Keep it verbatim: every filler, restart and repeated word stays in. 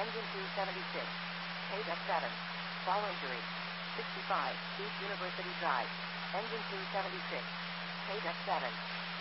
Engine two seventy-six. Page F seven. Fall injury. sixty-five, East University Drive. Engine two seventy-six. Page F seven.